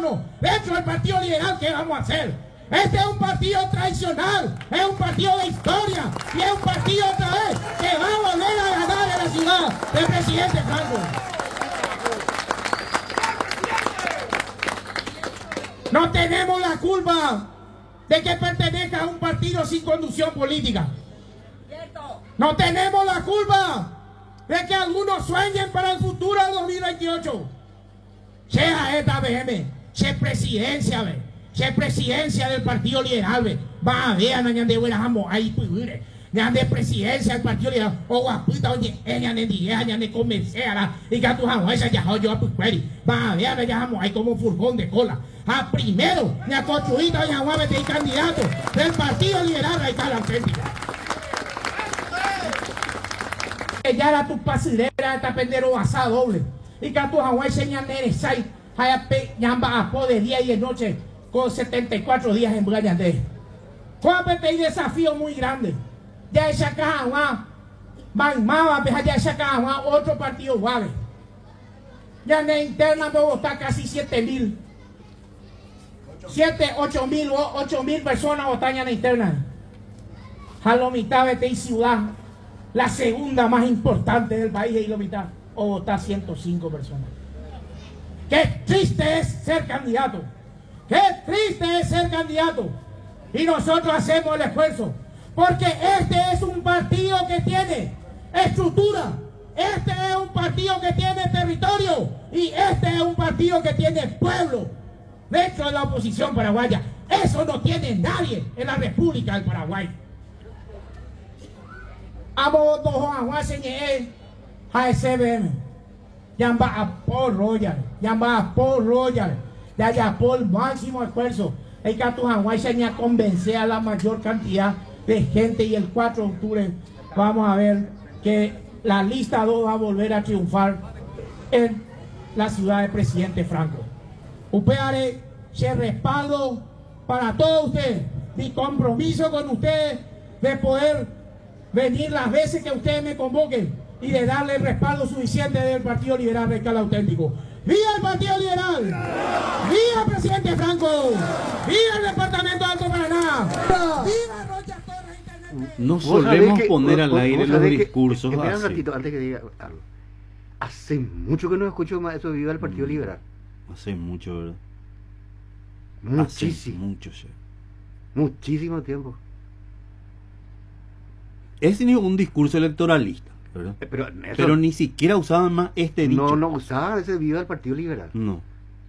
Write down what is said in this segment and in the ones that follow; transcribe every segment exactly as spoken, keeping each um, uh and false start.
gobierno dentro del Partido Liberal, ¿qué vamos a hacer? Este es un partido tradicional, es un partido de historia y es un partido otra vez que va a volver a ganar en la ciudad del presidente Franco. No tenemos la culpa de que pertenezca a un partido sin conducción política. No tenemos la culpa de que algunos sueñen para el futuro de dos mil veintiocho. Sea esta B M, sea presidencia, ve. Sea presidencia del Partido Liberal, ve. Va a ver, no de buenas amo, ahí puire. Ya de presidencia del Partido Liberal, o guapita, oye, ella de diez, ya de convencer, y que tu jamás ya yo a pueri. Va a ver, ya amo, ahí como un furgón de cola. A primero, ya construido, ya guape de candidato del Partido Liberal, ahí está la auténtica. Ya era tu pasilera, esta pendero basada doble. Y que tu Hawái señal neresai, hayape, yamba a poder día y de noche, con setenta y cuatro días en Brayandé. Juan hay desafío muy grande. Ya esa caja, Mama, ya esa caja, otro partido guave. Ya en la interna Bogotá casi siete mil. siete, ocho mil, ocho mil personas votan en la interna. A la mitad de esta ciudad. La segunda más importante del país es Ilomita, o vota ciento cinco personas. Qué triste es ser candidato. Qué triste es ser candidato. Y nosotros hacemos el esfuerzo. Porque este es un partido que tiene estructura. Este es un partido que tiene territorio. Y este es un partido que tiene pueblo dentro de la oposición paraguaya. Eso no tiene nadie en la República del Paraguay. Amo dos Juan señé a S B M. Llama a Paul Royal. Llama a Paul Royal. Ya ya por máximo esfuerzo. El que tu Juan señé a convencer a la mayor cantidad de gente. Y el cuatro de octubre vamos a ver que la lista dos va a volver a triunfar en la ciudad del presidente Franco. Usted haré ese respaldo para todos ustedes. Mi compromiso con ustedes de poder venir las veces que ustedes me convoquen y de darle el respaldo suficiente del Partido Liberal Radical Auténtico. ¡Viva el Partido Liberal! ¡Viva el presidente Franco! ¡Viva el departamento de Alto Paraná! ¡Viva Rocha Torres Internet! No solemos que, poner al aire los discursos que, que, así. Un ratito, antes que diga algo. Hace mucho que no escucho más eso de Viva el Partido mm, Liberal. Hace mucho, ¿verdad? Muchísimo. Hace mucho, sí. Muchísimo tiempo. Es un discurso electoralista, ¿verdad? Pero, eso, Pero ni siquiera usaban más este dicho. No, no usaban ese Viva el Partido Liberal. No.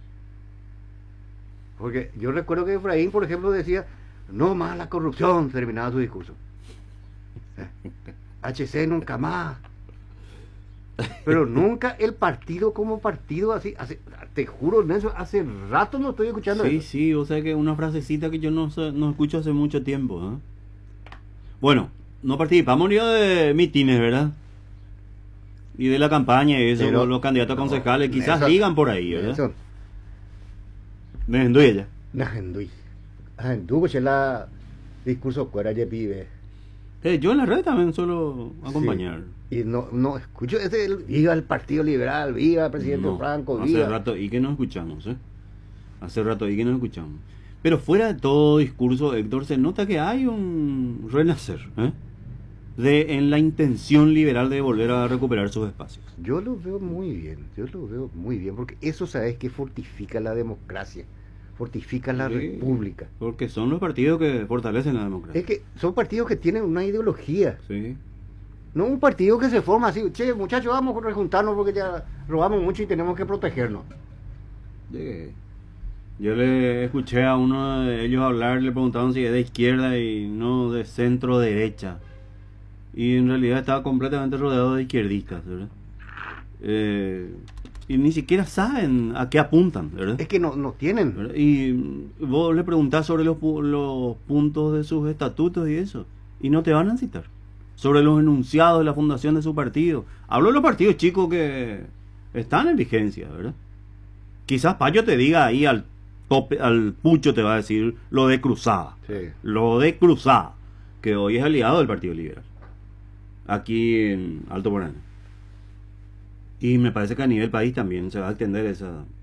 Porque yo recuerdo que Efraín, por ejemplo, decía, no más la corrupción, terminaba su discurso. ¿Eh? H C nunca más. Pero nunca el partido como partido así, hace, te juro, Nelson, hace rato no estoy escuchando Sí, eso. sí, o sea que una frasecita que yo no, no escucho hace mucho tiempo, ¿eh? Bueno, no participamos ni de mitines, ¿verdad? Y de la campaña y eso, pero, los candidatos no, concejales quizás eso, digan por ahí, ¿verdad? Eso. Najenduy ella. Najenduy. Najenduy, que es la discurso fuera ya vive. Eh, yo en la red también suelo acompañar. Sí. Y no, no escucho ese, viva el Partido Liberal, viva el presidente no, Franco, hace viva. Hace rato y que no escuchamos, ¿eh? Hace rato y que no escuchamos. Pero fuera de todo discurso, Héctor, se nota que hay un renacer, ¿eh? De, en la intención liberal de volver a recuperar sus espacios. Yo lo veo muy bien, yo lo veo muy bien, porque eso, ¿sabes?, que fortifica la democracia, fortifica la sí, república. Porque son los partidos que fortalecen la democracia. Es que son partidos que tienen una ideología. Sí. No un partido que se forma así, che, muchachos, vamos a rejuntarnos porque ya robamos mucho y tenemos que protegernos. Sí. Yo le escuché a uno de ellos hablar, le preguntaban si es de izquierda y no de centro derecha. Y en realidad estaba completamente rodeado de izquierdistas, ¿verdad? Eh, y ni siquiera saben a qué apuntan, ¿verdad? Es que no, no tienen. ¿verdad? Y vos le preguntás sobre los, los puntos de sus estatutos y eso, y no te van a citar. Sobre los enunciados de la fundación de su partido. Hablo de los partidos chicos que están en vigencia, ¿verdad? Quizás Payo te diga ahí al tope, al pucho te va a decir lo de Cruzada. Sí. Lo de Cruzada, que hoy es aliado del Partido Liberal. Aquí en Alto Paraná. Y me parece que a nivel país también se va a extender esa